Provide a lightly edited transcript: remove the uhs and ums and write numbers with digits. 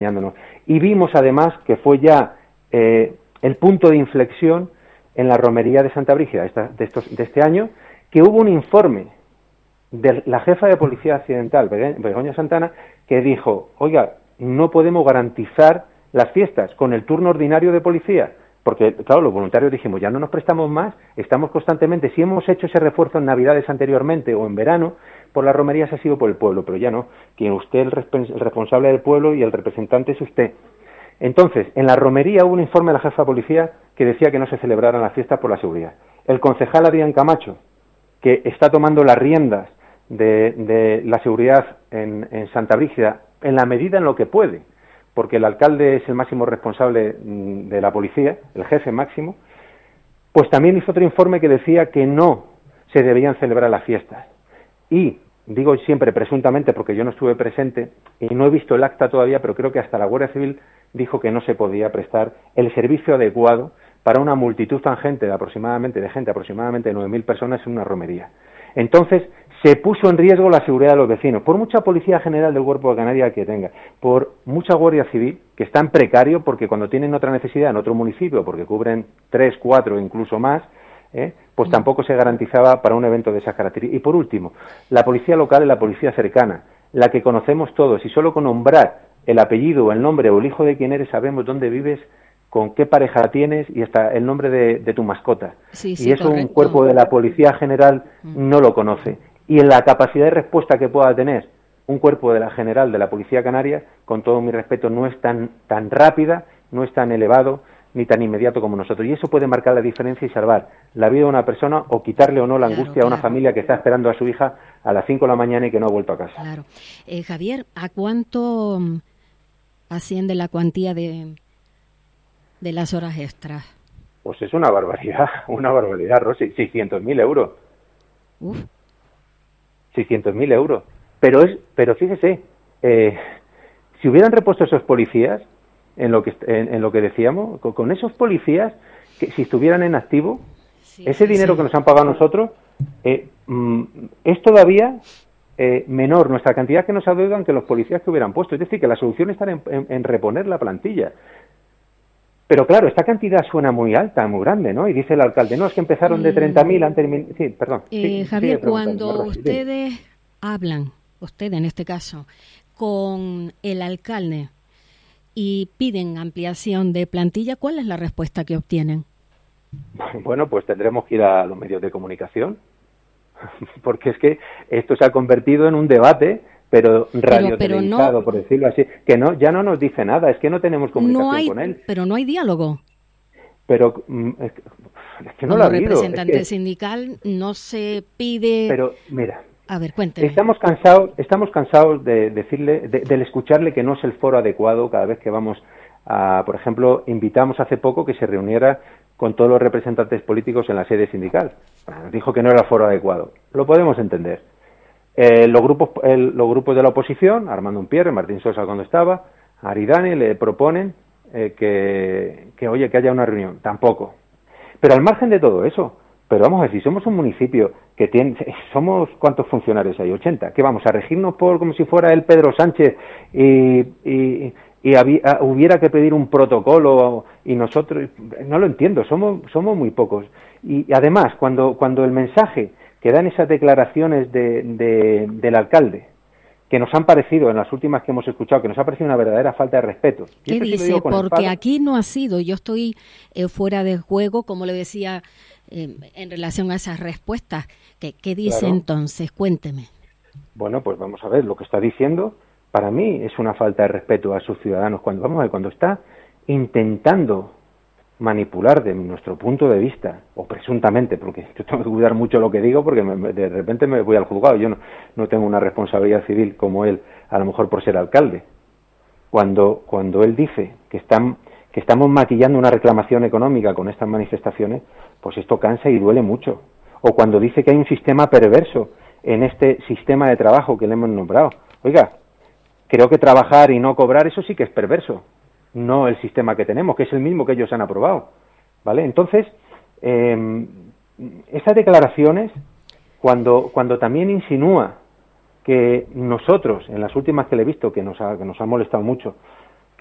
acompañándonos. Y vimos además que fue ya el punto de inflexión en la romería de Santa Brígida de este año, que hubo un informe de la jefa de Policía Accidental, Begoña Santana, que dijo, oiga, no podemos garantizar las fiestas con el turno ordinario de policía, porque, claro, los voluntarios dijimos, ya no nos prestamos más, estamos constantemente, si hemos hecho ese refuerzo en Navidades anteriormente o en verano, por las romerías ha sido por el pueblo, pero ya no, quien usted es el responsable del pueblo y el representante es usted. Entonces, en la romería hubo un informe de la jefa de policía que decía que no se celebraran las fiestas por la seguridad. El concejal Adrián Camacho, que está tomando las riendas de la seguridad en Santa Brígida, en la medida en lo que puede, porque el alcalde es el máximo responsable de la policía, el jefe máximo, pues también hizo otro informe que decía que no se debían celebrar las fiestas. Y digo siempre presuntamente porque yo no estuve presente y no he visto el acta todavía, pero creo que hasta la Guardia Civil dijo que no se podía prestar el servicio adecuado para una multitud tangente de aproximadamente 9.000 personas en una romería. Entonces, se puso en riesgo la seguridad de los vecinos, por mucha Policía General del Cuerpo de Canarias que tenga, por mucha Guardia Civil, que está en precario porque cuando tienen otra necesidad en otro municipio, porque cubren 3, 4, incluso más, pues tampoco se garantizaba para un evento de esas características. Y por último, la policía local es la policía cercana, la que conocemos todos, y solo con nombrar el apellido, el nombre o el hijo de quien eres, sabemos dónde vives, con qué pareja tienes y hasta el nombre de tu mascota. Sí, y eso correcto. Un cuerpo de la Policía General no lo conoce. Y en la capacidad de respuesta que pueda tener un cuerpo de la General de la Policía Canaria, con todo mi respeto, no es tan rápida, no es tan elevado ni tan inmediato como nosotros. Y eso puede marcar la diferencia y salvar la vida de una persona o quitarle o no la angustia a una familia que está esperando a su hija a las 5 de la mañana y que no ha vuelto a casa. Claro. Javier, ¿a cuánto asciende la cuantía de las horas extras? Pues es una barbaridad, Rosy, 600.000 euros. Uf. 600.000 euros. Pero fíjese, si hubieran repuesto esos policías, en lo que decíamos, con esos policías, que si estuvieran en activo, ese dinero que nos han pagado nosotros, es todavía menor nuestra cantidad que nos adeudan que los policías que hubieran puesto. Es decir, que la solución está en reponer la plantilla. Pero claro, esta cantidad suena muy alta, muy grande, ¿no? Y dice el alcalde, no, es que empezaron de 30.000, han terminado... Sí, perdón. Javier, cuando ustedes hablan, usted en este caso, con el alcalde y piden ampliación de plantilla, ¿cuál es la respuesta que obtienen? Bueno, pues tendremos que ir a los medios de comunicación, porque es que esto se ha convertido en un debate, pero radiotelevisado, no, por decirlo así, que no, ya no nos dice nada, es que no tenemos comunicación con él. Pero no hay diálogo. Pero es que no lo ha habido. Como representante sindical no se pide... Pero mira, a ver, cuénteme. Estamos cansados de decirle, de escucharle que no es el foro adecuado cada vez que vamos a, por ejemplo, invitamos hace poco que se reuniera con todos los representantes políticos en la sede sindical. Nos dijo que no era el foro adecuado. Lo podemos entender. Los grupos de la oposición, Armando Unpierre, Martín Sosa cuando estaba, Aridane, le proponen que haya una reunión. Tampoco. Pero al margen de todo eso, pero vamos a ver, si somos un municipio que somos ¿cuántos funcionarios hay? 80. ¿Qué vamos a regirnos por como si fuera el Pedro Sánchez y hubiera que pedir un protocolo y nosotros? No lo entiendo, somos muy pocos. Y además, cuando el mensaje que dan esas declaraciones del alcalde, que nos han parecido, en las últimas que hemos escuchado, que nos ha parecido una verdadera falta de respeto. ¿Qué dice? Porque aquí no ha sido, yo estoy fuera de juego, como le decía, en relación a esas respuestas. ¿Qué dice claro. Entonces? Cuénteme. Bueno, pues vamos a ver, lo que está diciendo, para mí es una falta de respeto a sus ciudadanos, cuando está intentando manipular de nuestro punto de vista, o presuntamente, porque yo tengo que cuidar mucho lo que digo, porque de repente me voy al juzgado, yo no tengo una responsabilidad civil como él, a lo mejor por ser alcalde. Cuando él dice que estamos maquillando una reclamación económica con estas manifestaciones, pues esto cansa y duele mucho. O cuando dice que hay un sistema perverso en este sistema de trabajo que le hemos nombrado. Oiga, creo que trabajar y no cobrar, eso sí que es perverso. No el sistema que tenemos, que es el mismo que ellos han aprobado, ¿vale? Entonces, esas declaraciones, cuando también insinúa que nosotros, en las últimas que le he visto, que nos ha molestado mucho,